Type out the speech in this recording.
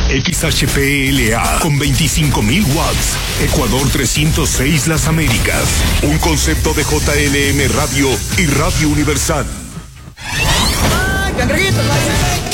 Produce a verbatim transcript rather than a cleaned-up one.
X H P L A con veinticinco mil watts. Ecuador trescientos seis Las Américas. Un concepto de J L M Radio y Radio Universal. ¡Ay, cangrejito!